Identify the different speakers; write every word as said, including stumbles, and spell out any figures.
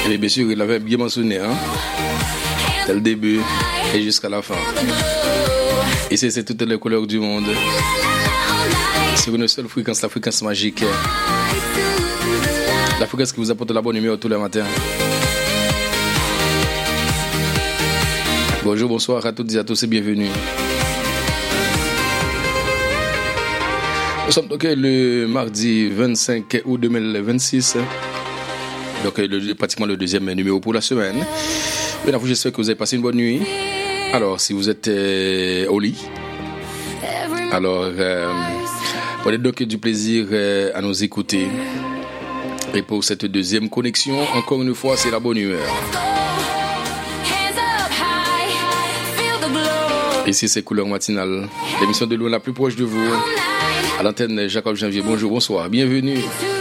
Speaker 1: Et bien sûr, il l'avait bien mentionné, hein, dès le début et jusqu'à la fin. Et c'est, c'est toutes les couleurs du monde. C'est une seule fréquence, la fréquence magique. La fréquence qui vous apporte la bonne humeur tous les matins. Bonjour, bonsoir à toutes et à tous et bienvenue. Nous sommes donc le mardi vingt-cinq août deux mille vingt-six. Donc le, pratiquement le deuxième numéro pour la semaine. Bien, j'espère que vous avez passé une bonne nuit. Alors, si vous êtes euh, au lit, alors euh, prenez donc du plaisir euh, à nous écouter. Et pour cette deuxième connexion, encore une fois, c'est la bonne humeur. Ici, c'est Couleur Matinale, l'émission de l'eau la plus proche de vous. À l'antenne, Jacob Janvier. Bonjour, bonsoir, bienvenue.